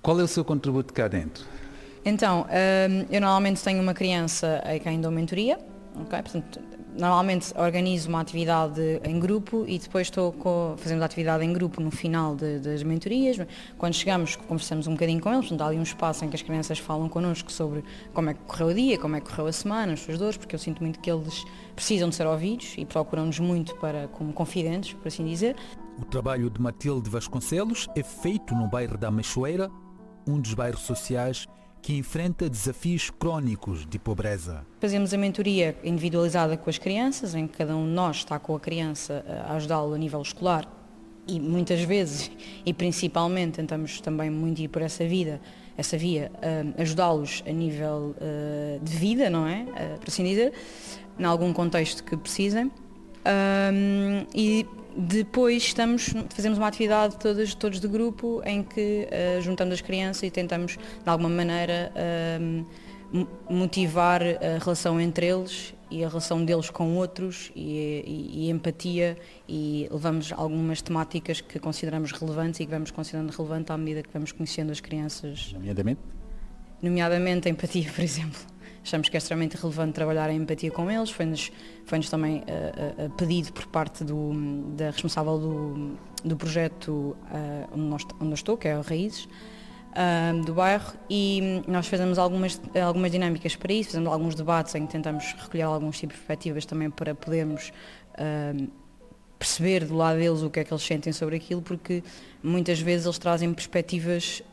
Qual é o seu contributo cá dentro? Então, eu normalmente tenho uma criança a quem dou mentoria, ok? Portanto, normalmente organizo uma atividade em grupo e depois fazemos a atividade em grupo no final das mentorias. Quando chegamos, conversamos um bocadinho com eles, portanto, há ali um espaço em que as crianças falam connosco sobre como é que correu o dia, como é que correu a semana, as suas dores, porque eu sinto muito que eles precisam de ser ouvidos e procuram-nos muito como confidentes, por assim dizer. O trabalho de Matilde Vasconcelos é feito no bairro da Meixoeira, um dos bairros sociais que enfrenta desafios crónicos de pobreza. Fazemos a mentoria individualizada com as crianças, em que cada um de nós está com a criança a ajudá-lo a nível escolar e muitas vezes, e principalmente, tentamos também muito ir por essa via, ajudá-los a nível de vida, não é? Por assim dizer, em algum contexto que precisem. E depois fazemos uma atividade todos de grupo em que juntamos as crianças e tentamos de alguma maneira motivar a relação entre eles e a relação deles com outros e empatia, e levamos algumas temáticas que consideramos relevantes e que vamos considerando relevante à medida que vamos conhecendo as crianças. Nomeadamente a empatia, por exemplo. Achamos que é extremamente relevante trabalhar a empatia com eles. Foi-nos também pedido por parte da responsável do projeto onde eu estou, que é a Raízes, do bairro, e nós fazemos algumas dinâmicas para isso, fazemos alguns debates em que tentamos recolher alguns tipos de perspectivas também para podermos perceber do lado deles o que é que eles sentem sobre aquilo, porque muitas vezes eles trazem perspectivas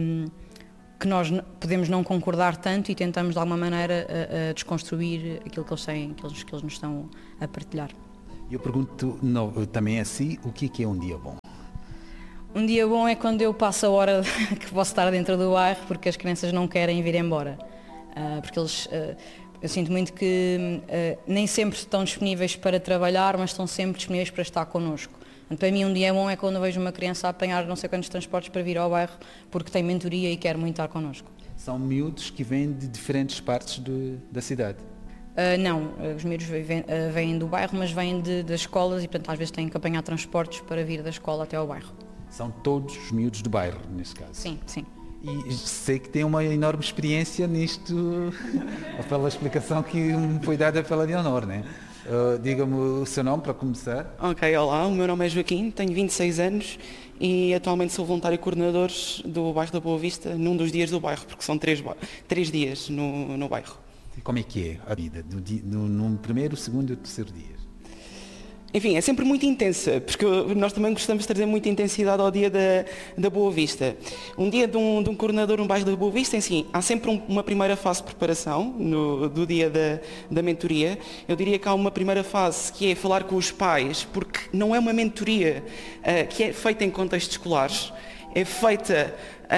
que nós podemos não concordar tanto e tentamos de alguma maneira a desconstruir aquilo que eles têm, que eles nos estão a partilhar. Eu pergunto também assim, o que é um dia bom? Um dia bom é quando eu passo a hora que posso estar dentro do bairro porque as crianças não querem vir embora. Porque eu sinto muito que nem sempre estão disponíveis para trabalhar, mas estão sempre disponíveis para estar connosco. Para mim um dia bom é quando eu vejo uma criança a apanhar não sei quantos transportes para vir ao bairro porque tem mentoria e quer muito estar connosco. São miúdos que vêm de diferentes partes da cidade? Não, os miúdos vêm do bairro, mas vêm das escolas e portanto às vezes têm que apanhar transportes para vir da escola até ao bairro. São todos os miúdos do bairro, nesse caso? Sim, sim. E sei que tem uma enorme experiência nisto, pela explicação que me foi dada pela Leonor, né? Diga-me o seu nome para começar. Ok, olá, o meu nome é Joaquim, tenho 26 anos e atualmente sou voluntário coordenador do bairro da Boa Vista num dos dias do bairro, porque são 3 dias no bairro. E como é que é a vida no primeiro, segundo e terceiro dia? Enfim, é sempre muito intensa, porque nós também gostamos de trazer muita intensidade ao dia da Boa Vista. Um dia de um coordenador no bairro da Boa Vista, assim, há sempre uma primeira fase de preparação do dia da mentoria. Eu diria que há uma primeira fase que é falar com os pais, porque não é uma mentoria que é feita em contextos escolares, é feita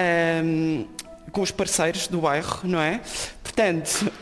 com os parceiros do bairro, não é? Portanto,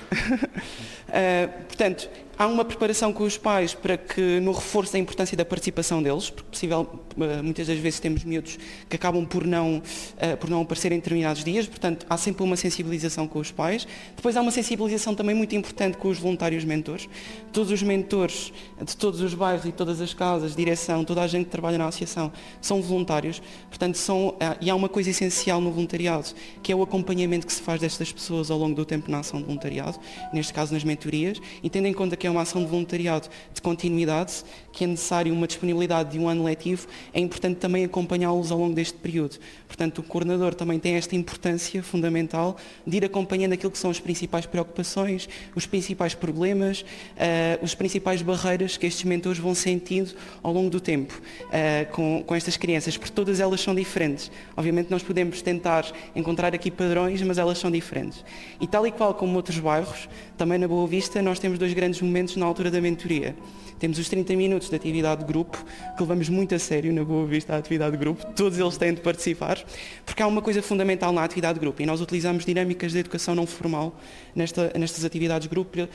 há uma preparação com os pais para que no reforço da importância da participação deles, porque muitas das vezes temos miúdos que acabam por não aparecer em determinados dias, portanto há sempre uma sensibilização com os pais. Depois há uma sensibilização também muito importante com os voluntários mentores. Todos os mentores de todos os bairros e todas as casas, direção, toda a gente que trabalha na associação são voluntários, portanto e há uma coisa essencial no voluntariado, que é o acompanhamento que se faz destas pessoas ao longo do tempo na ação de voluntariado, neste caso nas mentorias, e tendo em conta que é uma ação de voluntariado de continuidade, que é necessário uma disponibilidade de um ano letivo, é importante também acompanhá-los ao longo deste período. Portanto, o coordenador também tem esta importância fundamental de ir acompanhando aquilo que são as principais preocupações, os principais problemas, as principais barreiras que estes mentores vão sentindo ao longo do tempo com estas crianças, porque todas elas são diferentes. Obviamente nós podemos tentar encontrar aqui padrões, mas elas são diferentes. E tal e qual como outros bairros, também na Boa Vista nós temos 2 grandes momentos na altura da mentoria. Temos os 30 minutos de atividade de grupo, que levamos muito a sério na Boa Vista a atividade de grupo, todos eles têm de participar, porque há uma coisa fundamental na atividade de grupo e nós utilizamos dinâmicas de educação não formal nestas atividades de grupo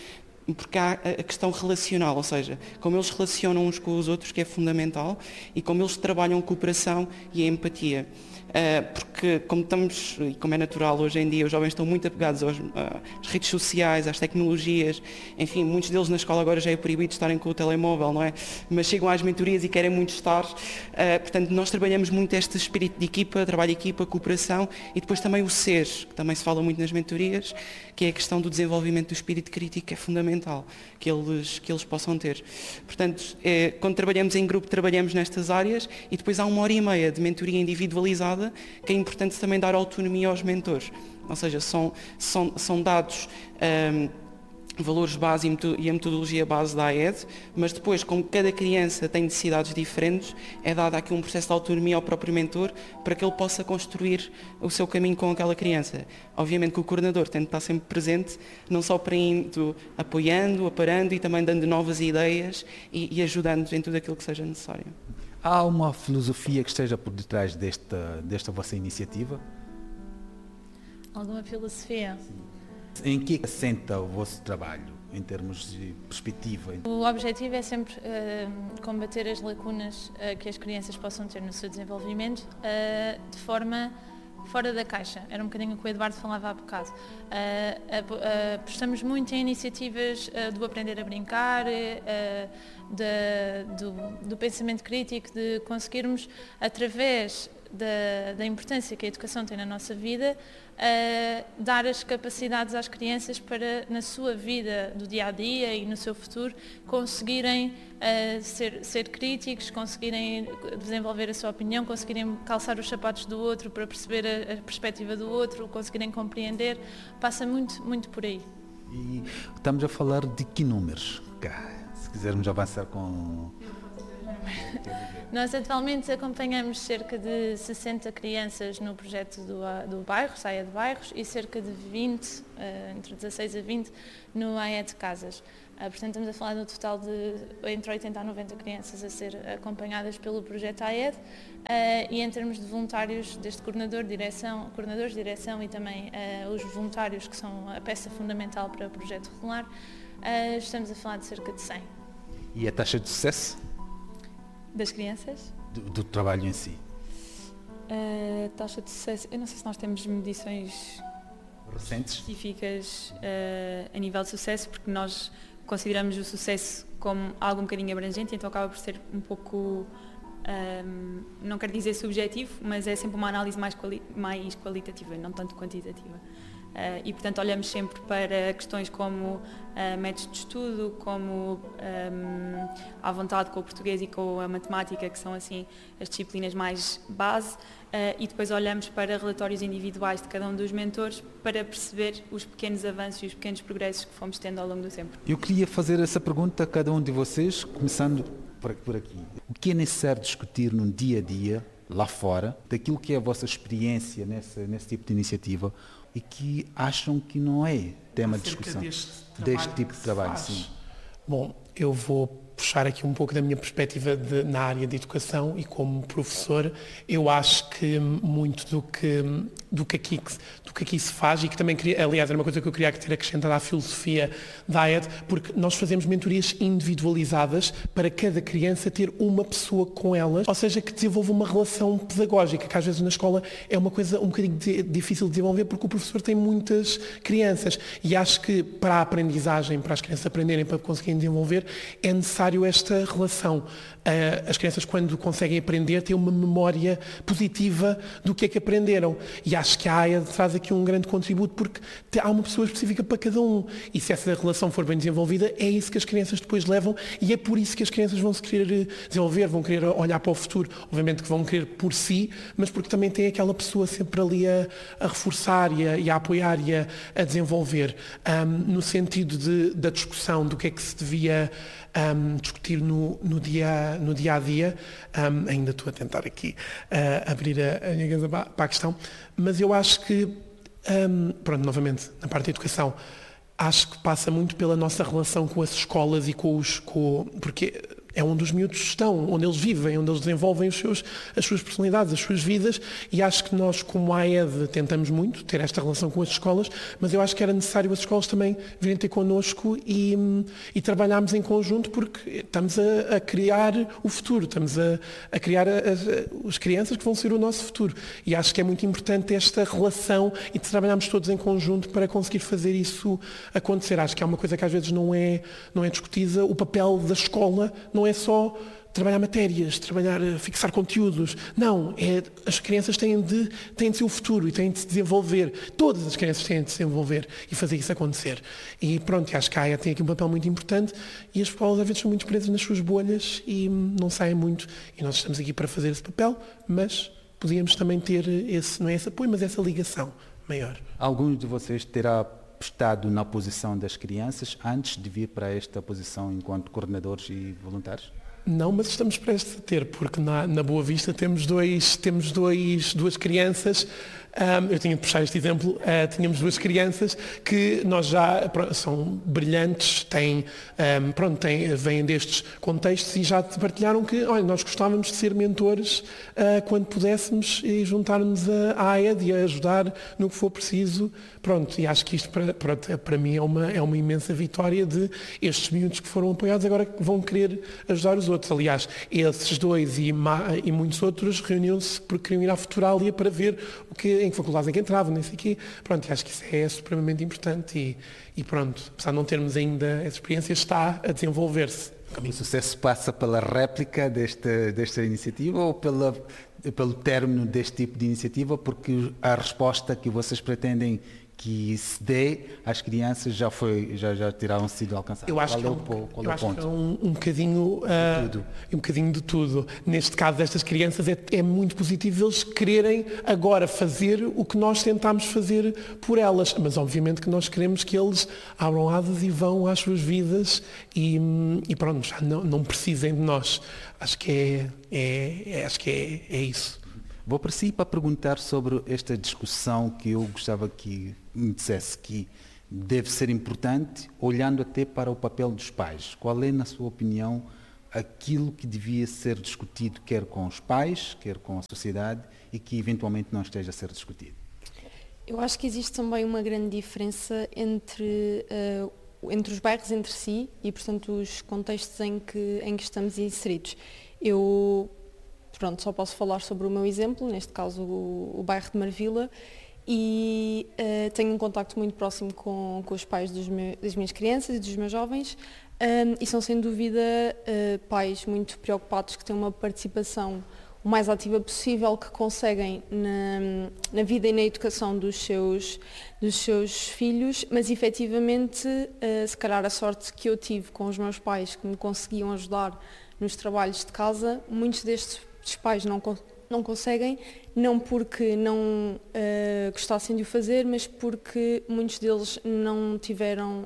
porque há a questão relacional, ou seja, como eles relacionam uns com os outros, que é fundamental, e como eles trabalham a cooperação e a empatia. Porque, como estamos, e como é natural hoje em dia, os jovens estão muito apegados às redes sociais, às tecnologias, enfim, muitos deles na escola agora já é proibido estarem com o telemóvel, não é? Mas chegam às mentorias e querem muito estar. Portanto, nós trabalhamos muito este espírito de equipa, trabalho de equipa, cooperação, e depois também o ser, que também se fala muito nas mentorias, que é a questão do desenvolvimento do espírito crítico, que é fundamental que eles possam ter. Portanto, quando trabalhamos em grupo, trabalhamos nestas áreas, e depois há 1h30 de mentoria individualizada, que é importante também dar autonomia aos mentores. Ou seja, são dados valores base e a metodologia base da AED, mas depois, como cada criança tem necessidades diferentes, é dado aqui um processo de autonomia ao próprio mentor para que ele possa construir o seu caminho com aquela criança. Obviamente que o coordenador tem de estar sempre presente, não só para indo apoiando, aparando e também dando novas ideias e ajudando em tudo aquilo que seja necessário. Há uma filosofia que esteja por detrás desta vossa iniciativa? Alguma filosofia? Em que assenta o vosso trabalho, em termos de perspectiva? O objetivo é sempre combater as lacunas que as crianças possam ter no seu desenvolvimento de forma fora da caixa. Era um bocadinho o que o Eduardo falava há bocado. Apostamos muito em iniciativas do aprender a brincar, do pensamento crítico, de conseguirmos, através da importância que a educação tem na nossa vida, dar as capacidades às crianças para, na sua vida do dia-a-dia e no seu futuro, conseguirem ser críticos, conseguirem desenvolver a sua opinião, conseguirem calçar os sapatos do outro para perceber a perspectiva do outro, conseguirem compreender. Passa muito por aí. E estamos a falar de que números? Se quisermos avançar com... Nós atualmente acompanhamos cerca de 60 crianças no projeto do bairro, AED Bairros, e cerca de 20, entre 16 a 20, no AED Casas. Portanto, estamos a falar no total de entre 80 a 90 crianças a ser acompanhadas pelo projeto AED, e em termos de voluntários, desde coordenadores de direção e também os voluntários, que são a peça fundamental para o projeto regular, estamos a falar de cerca de 100. E a taxa de sucesso? Das crianças? Do trabalho em si. Taxa de sucesso, eu não sei se nós temos medições recentes específicas a nível de sucesso, porque nós consideramos o sucesso como algo um bocadinho abrangente, então acaba por ser um pouco, não quero dizer subjetivo, mas é sempre uma análise mais qualitativa, não tanto quantitativa. E, portanto, olhamos sempre para questões como métodos de estudo, como à vontade com o português e com a matemática, que são assim as disciplinas mais base, e depois olhamos para relatórios individuais de cada um dos mentores para perceber os pequenos avanços e os pequenos progressos que fomos tendo ao longo do tempo. Eu queria fazer essa pergunta a cada um de vocês, começando por aqui. O que é necessário discutir no dia a dia, lá fora, daquilo que é a vossa experiência nesse tipo de iniciativa, e que acham que não é tema de discussão deste tipo de trabalho? Sim. Bom, eu vou puxar aqui um pouco da minha perspectiva na área de educação, e como professor eu acho que muito do que aqui se faz, e que também queria, aliás, era uma coisa que eu queria ter acrescentado à filosofia da AED, porque nós fazemos mentorias individualizadas para cada criança ter uma pessoa com elas, ou seja, que desenvolva uma relação pedagógica, que às vezes na escola é uma coisa um bocadinho difícil de desenvolver, porque o professor tem muitas crianças, e acho que para a aprendizagem, para as crianças aprenderem, para conseguirem desenvolver, é necessário esta relação. As crianças, quando conseguem aprender, têm uma memória positiva do que é que aprenderam, e acho que a AED traz aqui um grande contributo, porque há uma pessoa específica para cada um, e se essa relação for bem desenvolvida, é isso que as crianças depois levam, e é por isso que as crianças vão se querer desenvolver, vão querer olhar para o futuro, obviamente que vão querer por si, mas porque também tem aquela pessoa sempre ali a reforçar e a apoiar e a desenvolver, no sentido da discussão do que é que se devia discutir no dia a dia. Ainda estou a tentar aqui abrir a minha cabeça para a questão, mas eu acho que, pronto, novamente, na parte da educação, acho que passa muito pela nossa relação com as escolas e porque é onde os miúdos estão, onde eles vivem, onde eles desenvolvem as suas personalidades, as suas vidas, e acho que nós, como AED, tentamos muito ter esta relação com as escolas, mas eu acho que era necessário as escolas também virem ter connosco e trabalharmos em conjunto, porque estamos a criar o futuro, estamos a criar as crianças que vão ser o nosso futuro. E acho que é muito importante esta relação e de trabalharmos todos em conjunto para conseguir fazer isso acontecer. Acho que é uma coisa que às vezes não é discutida. O papel da escola não é só trabalhar matérias, fixar conteúdos. Não, as crianças têm de ser o futuro e têm de se desenvolver. Todas as crianças têm de se desenvolver e fazer isso acontecer. E pronto, acho que a AED tem aqui um papel muito importante e as escolas às vezes são muito presas nas suas bolhas e não saem muito. E nós estamos aqui para fazer esse papel, mas podíamos também ter não é esse apoio, mas essa ligação maior. Alguns de vocês terá estado na posição das crianças antes de vir para esta posição enquanto coordenadores e voluntários? Não, mas estamos prestes a ter, porque na Boa Vista temos duas crianças. Eu tinha de puxar este exemplo. Tínhamos duas crianças que nós já são brilhantes, vêm destes contextos e já te partilharam que, olha, nós gostávamos de ser mentores quando pudéssemos e juntar-nos à AED e a ajudar no que for preciso. Pronto, e acho que isto para mim é uma imensa vitória de estes miúdos que foram apoiados agora vão querer ajudar os outros. Aliás, esses dois e muitos outros reuniram-se porque queriam ir à Futuralia para ver em que faculdades é que entravam, nem sei o quê. Pronto, acho que isso é supremamente importante e pronto, apesar de não termos ainda essa experiência, está a desenvolver-se. O sucesso passa pela réplica desta iniciativa ou pelo término deste tipo de iniciativa, porque a resposta que vocês pretendem que se dê às crianças já terão sido alcançadas? Eu acho que é um bocadinho de tudo. Neste caso destas crianças é muito positivo eles quererem agora fazer o que nós tentámos fazer por elas, mas obviamente que nós queremos que eles abram asas e vão às suas vidas e pronto, já não precisem de nós. Acho que é isso. Vou para si para perguntar sobre esta discussão que eu gostava que me dissesse que deve ser importante, olhando até para o papel dos pais. Qual é, na sua opinião, aquilo que devia ser discutido, quer com os pais, quer com a sociedade, e que eventualmente não esteja a ser discutido? Eu acho que existe também uma grande diferença entre os bairros entre si e, portanto, os contextos em que estamos inseridos. Só posso falar sobre o meu exemplo, neste caso o bairro de Marvila, e tenho um contacto muito próximo com os pais das minhas crianças e dos meus jovens, e são sem dúvida pais muito preocupados, que têm uma participação o mais ativa possível, que conseguem na vida e na educação dos seus filhos, mas efetivamente, se calhar a sorte que eu tive com os meus pais, que me conseguiam ajudar nos trabalhos de casa, muitos destes pais não conseguem, não porque não gostassem de o fazer, mas porque muitos deles não tiveram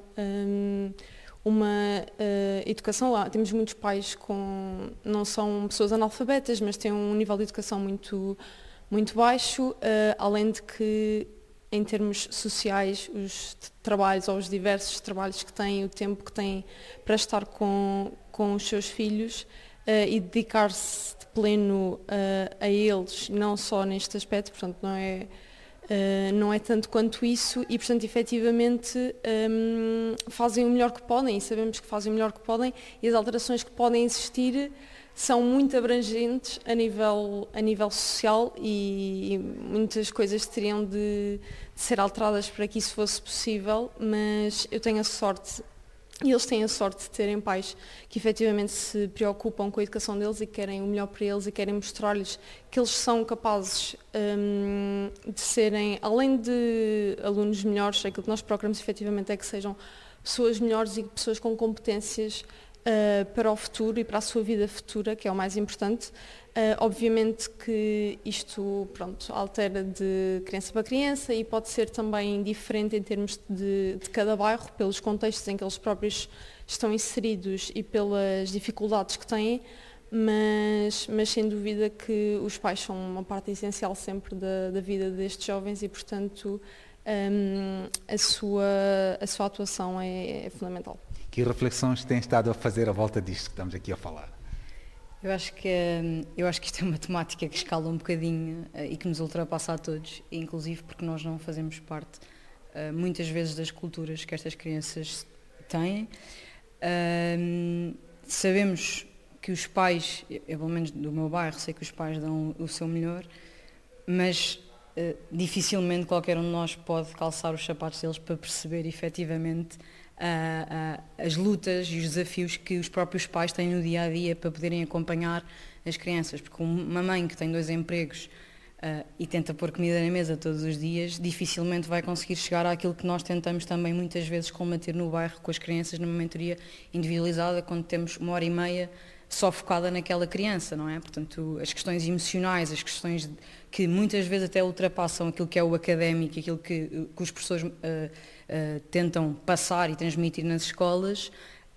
uma educação lá. Temos muitos pais não são pessoas analfabetas, mas têm um nível de educação muito, muito baixo, além de que, em termos sociais, os trabalhos ou os diversos trabalhos que têm, o tempo que têm para estar com os seus filhos e dedicar-se de pleno a eles, não só neste aspecto, portanto não é tanto quanto isso e, portanto, efetivamente fazem o melhor que podem e sabemos que fazem o melhor que podem e as alterações que podem existir são muito abrangentes a nível social e muitas coisas teriam de ser alteradas para que isso fosse possível, mas eu tenho a sorte e eles têm a sorte de terem pais que efetivamente se preocupam com a educação deles e querem o melhor para eles e querem mostrar-lhes que eles são capazes de serem, além de alunos melhores, aquilo que nós procuramos efetivamente é que sejam pessoas melhores e pessoas com competências para o futuro e para a sua vida futura, que é o mais importante. Obviamente que isto, altera de criança para criança e pode ser também diferente em termos de cada bairro, pelos contextos em que eles próprios estão inseridos e pelas dificuldades que têm, mas sem dúvida que os pais são uma parte essencial sempre da vida destes jovens e, portanto, a sua atuação é fundamental. Que reflexões tem estado a fazer à volta disto que estamos aqui a falar? Eu acho que isto é uma temática que escala um bocadinho e que nos ultrapassa a todos, inclusive porque nós não fazemos parte muitas vezes das culturas que estas crianças têm. Sabemos que os pais, eu pelo menos do meu bairro, sei que os pais dão o seu melhor, mas dificilmente qualquer um de nós pode calçar os sapatos deles para perceber efetivamente as lutas e os desafios que os próprios pais têm no dia a dia para poderem acompanhar as crianças, porque uma mãe que tem 2 empregos e tenta pôr comida na mesa todos os dias, dificilmente vai conseguir chegar àquilo que nós tentamos também muitas vezes combater no bairro com as crianças numa mentoria individualizada, quando temos 1h30 só focada naquela criança, não é? Portanto, as questões emocionais, as questões que muitas vezes até ultrapassam aquilo que é o académico, aquilo que os professores tentam passar e transmitir nas escolas,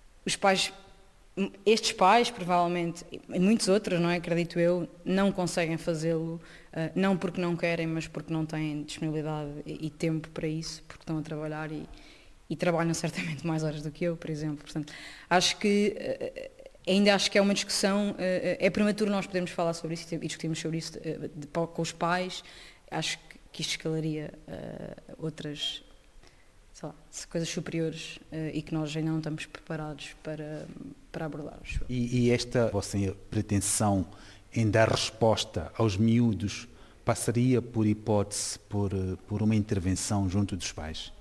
estes pais, provavelmente, e muitos outros, não é? Acredito eu, não conseguem fazê-lo, não porque não querem, mas porque não têm disponibilidade e tempo para isso, porque estão a trabalhar e trabalham certamente mais horas do que eu, por exemplo. Portanto, acho que é uma discussão, é prematuro nós podermos falar sobre isso e discutirmos sobre isso com os pais. Acho que isto escalaria outras, sei lá, coisas superiores e que nós ainda não estamos preparados para abordar. E esta vossa pretensão em dar resposta aos miúdos passaria, por hipótese, por uma intervenção junto dos pais?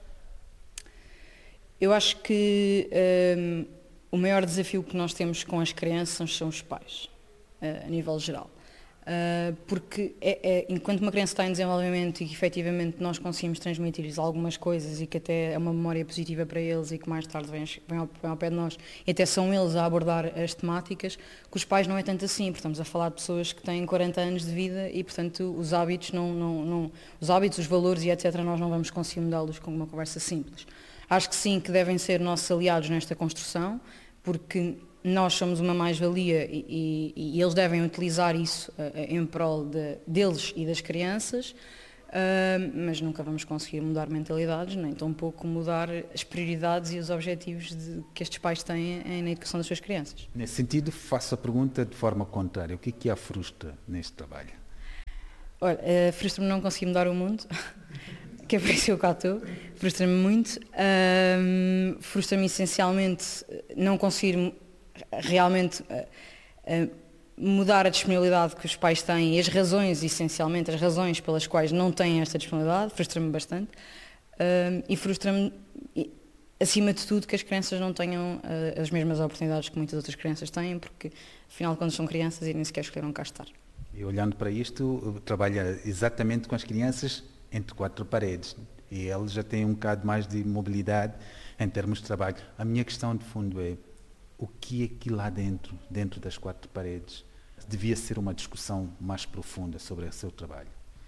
Eu acho que o maior desafio que nós temos com as crianças são os pais, a nível geral. Porque enquanto uma criança está em desenvolvimento e que efetivamente nós conseguimos transmitir-lhes algumas coisas e que até é uma memória positiva para eles e que mais tarde vêm ao pé de nós e até são eles a abordar as temáticas, que os pais não é tanto assim, porque estamos a falar de pessoas que têm 40 anos de vida e portanto os hábitos, os valores e etc. nós não vamos conseguir mudá-los com uma conversa simples. Acho que sim, que devem ser nossos aliados nesta construção, porque nós somos uma mais-valia e eles devem utilizar isso em prol deles e das crianças, mas nunca vamos conseguir mudar mentalidades, nem tampouco mudar as prioridades e os objetivos que estes pais têm na educação das suas crianças. Nesse sentido, faço a pergunta de forma contrária. O que a frustra neste trabalho? Olha, frustra-me não conseguir mudar o mundo, que é por isso que eu cá estou. Frustra-me muito. Frustra-me essencialmente não conseguir realmente mudar a disponibilidade que os pais têm e as razões, essencialmente, as razões pelas quais não têm esta disponibilidade. Frustra-me bastante. E frustra-me, acima de tudo, que as crianças não tenham as mesmas oportunidades que muitas outras crianças têm, porque, afinal de contas, são crianças e nem sequer escolheram cá estar. E olhando para isto, trabalha exatamente com as crianças entre 4 paredes e eles já têm um bocado mais de mobilidade em termos de trabalho. A minha questão de fundo é o que é que lá dentro das 4 paredes, devia ser uma discussão mais profunda sobre o seu trabalho?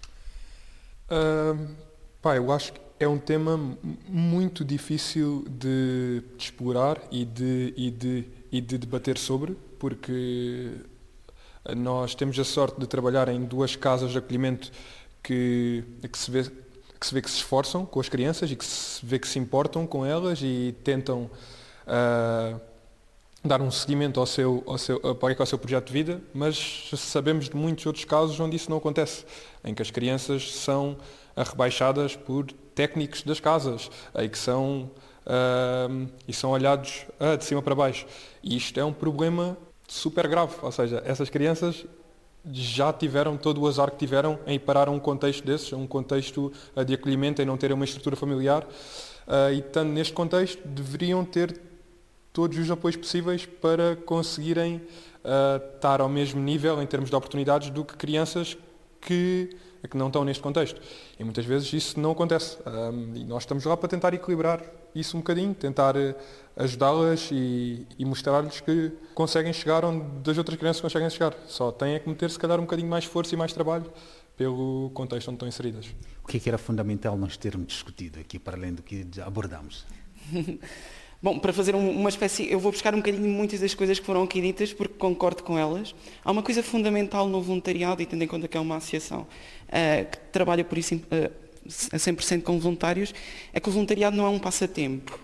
Eu acho que é um tema muito difícil de explorar e de debater sobre, porque nós temos a sorte de trabalhar em 2 casas de acolhimento que se vê que se esforçam com as crianças e que se vê que se importam com elas e tentam dar um seguimento ao seu projeto de vida, mas sabemos de muitos outros casos onde isso não acontece, em que as crianças são rebaixadas por técnicos das casas e são olhados de cima para baixo. E isto é um problema super grave, ou seja, essas crianças já tiveram todo o azar que tiveram em parar um contexto desses, um contexto de acolhimento, em não terem uma estrutura familiar, e estando neste contexto deveriam ter todos os apoios possíveis para conseguirem estar ao mesmo nível em termos de oportunidades do que crianças que não estão neste contexto. E muitas vezes isso não acontece. E nós estamos lá para tentar equilibrar isso um bocadinho, tentar ajudá-las e mostrar-lhes que conseguem chegar onde as outras crianças conseguem chegar. Só têm que meter, se calhar, um bocadinho mais esforço e mais trabalho pelo contexto onde estão inseridas. O que é que era fundamental nós termos discutido aqui, para além do que já abordamos? Bom, para fazer uma espécie, eu vou buscar um bocadinho muitas das coisas que foram aqui ditas, porque concordo com elas. Há uma coisa fundamental no voluntariado, e tendo em conta que é uma associação que trabalha por isso a 100% com voluntários, é que o voluntariado não é um passatempo.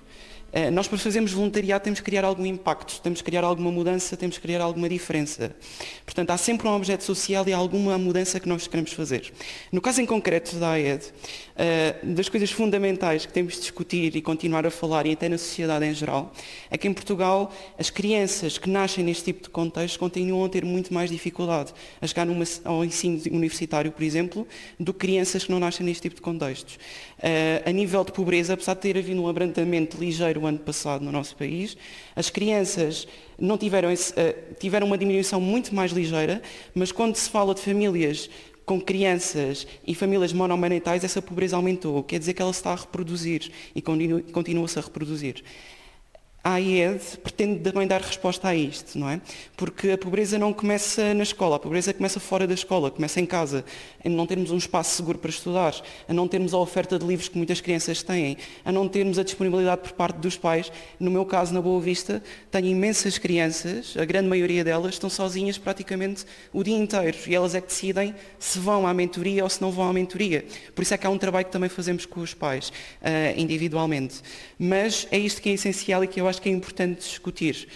Nós, para fazermos voluntariado, temos que criar algum impacto, temos que criar alguma mudança, temos que criar alguma diferença. Portanto, há sempre um objeto social e alguma mudança que nós queremos fazer. No caso em concreto da AED, das coisas fundamentais que temos de discutir e continuar a falar, e até na sociedade em geral, é que em Portugal as crianças que nascem neste tipo de contexto continuam a ter muito mais dificuldade a chegar ao ensino universitário, por exemplo, do que crianças que não nascem neste tipo de contextos. A nível de pobreza, apesar de ter havido um abrandamento ligeiro o ano passado no nosso país, as crianças não tiveram uma diminuição muito mais ligeira, mas quando se fala de famílias com crianças e famílias monomarentais, essa pobreza aumentou. Quer dizer que ela se está a reproduzir e continua-se a reproduzir. A AED pretende também dar resposta a isto, não é? Porque a pobreza não começa na escola, a pobreza começa fora da escola, começa em casa, em não termos um espaço seguro para estudar, a não termos a oferta de livros que muitas crianças têm, a não termos a disponibilidade por parte dos pais. No meu caso, na Boa Vista, tenho imensas crianças, a grande maioria delas estão sozinhas praticamente o dia inteiro e elas é que decidem se vão à mentoria ou se não vão à mentoria. Por isso é que há um trabalho que também fazemos com os pais, individualmente. Mas é isto que é essencial e que eu acho que é importante discutir.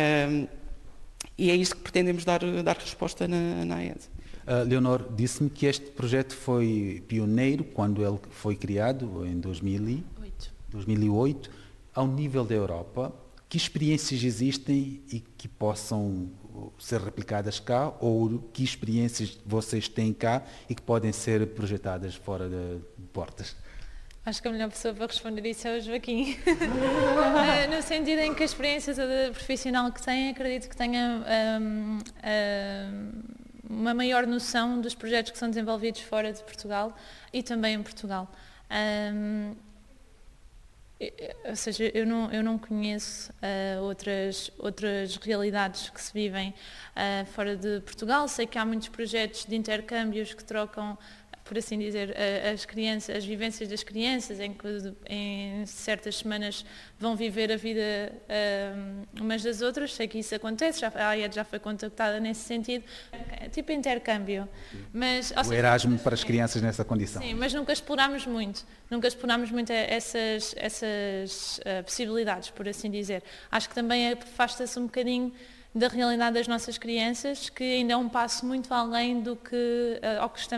E é isto que pretendemos dar resposta na AED. Leonor, disse-me que este projeto foi pioneiro quando ele foi criado, em 2008, ao nível da Europa. Que experiências existem e que possam ser replicadas cá, ou que experiências vocês têm cá e que podem ser projetadas fora de portas? Acho que a melhor pessoa para responder isso é o Joaquim. No sentido em que a experiência profissional que tem, acredito que tenha uma maior noção dos projetos que são desenvolvidos fora de Portugal e também em Portugal. Ou seja, eu não conheço outras realidades que se vivem fora de Portugal. Sei que há muitos projetos de intercâmbios que trocam, por assim dizer, as vivências das crianças, em que em certas semanas vão viver a vida umas das outras. Sei que isso acontece, a AED já foi contactada nesse sentido, tipo intercâmbio. Mas, o Erasmo para as crianças nessa condição. Sim, mas nunca explorámos muito essas possibilidades, por assim dizer. Acho que também afasta-se um bocadinho da realidade das nossas crianças, que ainda é um passo muito além do que ao que estamos